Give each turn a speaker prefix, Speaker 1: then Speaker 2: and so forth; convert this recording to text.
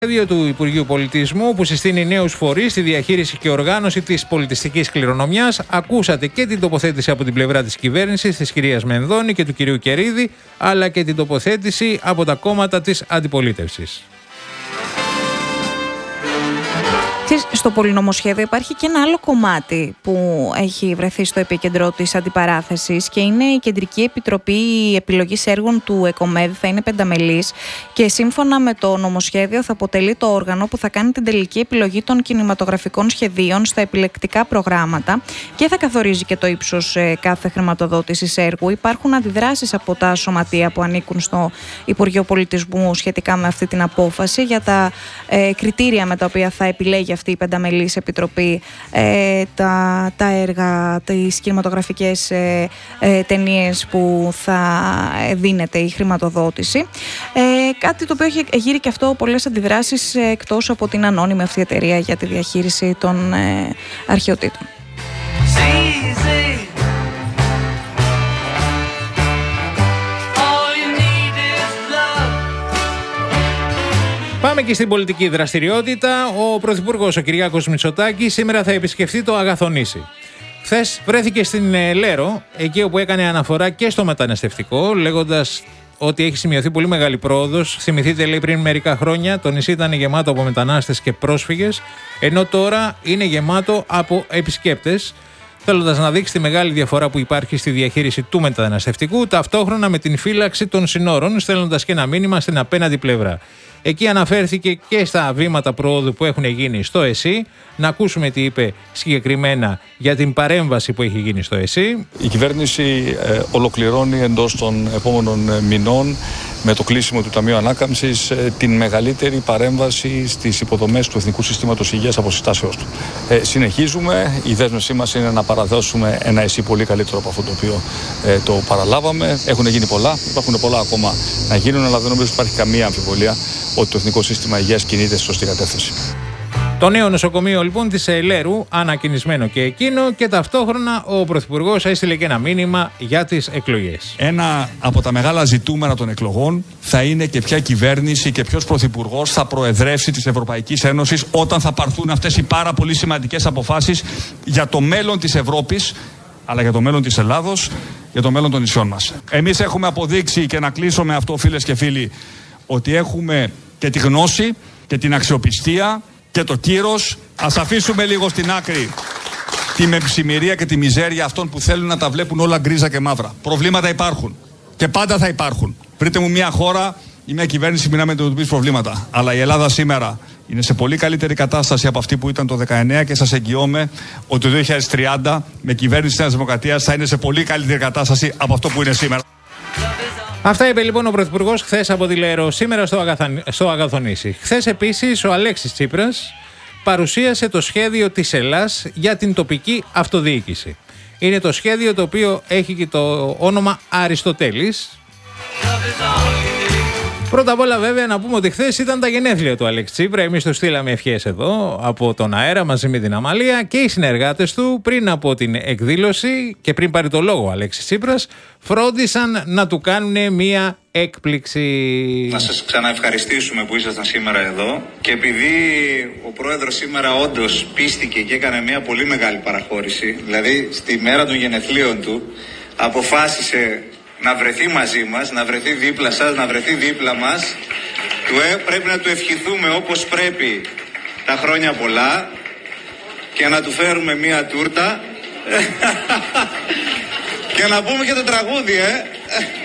Speaker 1: Σχέδιο του Υπουργείου Πολιτισμού που συστήνει νέους φορείς στη διαχείριση και οργάνωση της πολιτιστικής κληρονομιάς. Ακούσατε και την τοποθέτηση από την πλευρά της κυβέρνησης, της κυρίας Μενδώνη και του κυρίου Κερίδη, αλλά και την τοποθέτηση από τα κόμματα της αντιπολίτευσης.
Speaker 2: Στο πολυνομοσχέδιο υπάρχει και ένα άλλο κομμάτι που έχει βρεθεί στο επίκεντρο της αντιπαράθεσης και είναι η Κεντρική Επιτροπή Επιλογής Έργων του ΕΚΟΜΕΔ. Θα είναι πενταμελής και σύμφωνα με το νομοσχέδιο θα αποτελεί το όργανο που θα κάνει την τελική επιλογή των κινηματογραφικών σχεδίων στα επιλεκτικά προγράμματα και θα καθορίζει και το ύψος κάθε χρηματοδότησης έργου. Υπάρχουν αντιδράσεις από τα σωματεία που ανήκουν στο Υπουργείο Πολιτισμού σχετικά με αυτή την απόφαση για τα κριτήρια με τα οποία θα επιλέγει αυτή η πενταμελής επιτροπή τα έργα, τις κινηματογραφικές ταινίες που θα δίνεται η χρηματοδότηση. Κάτι το οποίο έχει γύρει και αυτό πολλές αντιδράσεις εκτός από την ανώνυμη αυτή εταιρεία για τη διαχείριση των αρχαιοτήτων.
Speaker 1: Πάμε και στην πολιτική δραστηριότητα. Ο Πρωθυπουργός, ο Κυριάκος Μητσοτάκης, σήμερα θα επισκεφτεί το Αγαθονήσι. Χθες βρέθηκε στην Λέρο, εκεί όπου έκανε αναφορά και στο μεταναστευτικό, λέγοντας ότι έχει σημειωθεί πολύ μεγάλη πρόοδος. Θυμηθείτε, λέει, πριν μερικά χρόνια το νησί ήταν γεμάτο από μετανάστες και πρόσφυγες, ενώ τώρα είναι γεμάτο από επισκέπτες, θέλοντας να δείξει τη μεγάλη διαφορά που υπάρχει στη διαχείριση του μεταναστευτικού, ταυτόχρονα με την φύλαξη των συνόρων, στέλνοντας και ένα μήνυμα στην απέναντι πλευρά. Εκεί αναφέρθηκε και στα βήματα προόδου που έχουν γίνει στο ΕΣΥ. Να ακούσουμε τι είπε συγκεκριμένα για την παρέμβαση που έχει γίνει στο ΕΣΥ.
Speaker 3: Η κυβέρνηση ολοκληρώνει εντός των επόμενων μηνών, με το κλείσιμο του Ταμείου Ανάκαμψης, την μεγαλύτερη παρέμβαση στις υποδομές του Εθνικού Συστήματος Υγείας από συστάσεώς του. Συνεχίζουμε. Η δέσμευσή μας είναι να παραδώσουμε ένα ΕΣΥ πολύ καλύτερο από αυτό το οποίο το παραλάβαμε. Έχουν γίνει πολλά, υπάρχουν πολλά ακόμα να γίνουν, αλλά δεν νομίζω ότι υπάρχει καμία αμφιβολία ότι το Εθνικό Σύστημα Υγείας κινείται στη σωστή κατεύθυνση.
Speaker 1: Το νέο νοσοκομείο λοιπόν της Λέρου, ανακοινισμένο και εκείνο, και ταυτόχρονα ο Πρωθυπουργός έστειλε και ένα μήνυμα για τις εκλογές.
Speaker 4: Ένα από τα μεγάλα ζητούμενα των εκλογών θα είναι και ποια κυβέρνηση και ποιος πρωθυπουργός θα προεδρεύσει της Ευρωπαϊκής Ένωσης όταν θα πάρθουν αυτές οι πάρα πολύ σημαντικές αποφάσεις για το μέλλον της Ευρώπης, αλλά για το μέλλον της Ελλάδος, για το μέλλον των νησιών μας. Εμείς έχουμε αποδείξει, και να κλείσω με αυτό, φίλες και φίλοι, ότι έχουμε και τη γνώση και την αξιοπιστία και το κύρος. Ας αφήσουμε λίγο στην άκρη τη μεψημυρία και τη μιζέρια αυτών που θέλουν να τα βλέπουν όλα γκρίζα και μαύρα. Προβλήματα υπάρχουν και πάντα θα υπάρχουν. Βρείτε μου μια χώρα ή μια κυβέρνηση που να μην αντιμετωπίσει προβλήματα. Αλλά η Ελλάδα σήμερα είναι σε πολύ καλύτερη κατάσταση από αυτή που ήταν το 19 και σας εγγυώμαι ότι το 2030 με κυβέρνηση της Νέας Δημοκρατίας θα είναι σε πολύ καλύτερη κατάσταση από αυτό που είναι σήμερα.
Speaker 1: Αυτά είπε λοιπόν ο Πρωθυπουργός χθες από τη Λέρο, σήμερα στο Αγαθονήσι. Χθες επίσης ο Αλέξης Τσίπρας παρουσίασε το σχέδιο της Ελλάς για την τοπική αυτοδιοίκηση. Είναι το σχέδιο το οποίο έχει και το όνομα Αριστοτέλης. Πρώτα απ' όλα, βέβαια, να πούμε ότι χθες ήταν τα γενέθλια του Αλέξη Τσίπρα. Εμείς του στείλαμε ευχές εδώ από τον αέρα μαζί με την Αμαλία, και οι συνεργάτες του πριν από την εκδήλωση και πριν πάρει το λόγο ο Αλέξης Τσίπρας φρόντισαν να του κάνουν μία έκπληξη.
Speaker 5: Να σας ξαναευχαριστήσουμε που ήσασταν σήμερα εδώ, και επειδή ο πρόεδρος σήμερα όντως πίστηκε και έκανε μία πολύ μεγάλη παραχώρηση, δηλαδή στη μέρα των γενεθλίων του αποφάσισε να βρεθεί μαζί μας, να βρεθεί δίπλα σας, να βρεθεί δίπλα μας. Πρέπει να του ευχηθούμε όπως πρέπει τα χρόνια πολλά και να του φέρουμε μία τούρτα και να πούμε και το τραγούδι,